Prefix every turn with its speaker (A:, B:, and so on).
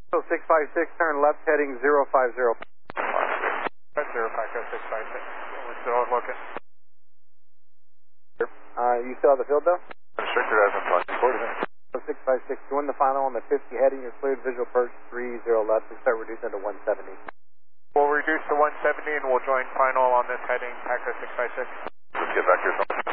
A: So 656, turn left heading 050.
B: That's 050, 656. We're still looking.
A: You still have the field though?
B: Restrictor has been flying.
A: 40 minutes. 656, join the final on the 50 heading. You're cleared, visual approach 30 left. We start reducing to 170.
B: We'll reduce to 170 and we'll join final on this heading, Paco 656.
C: Let's get back here.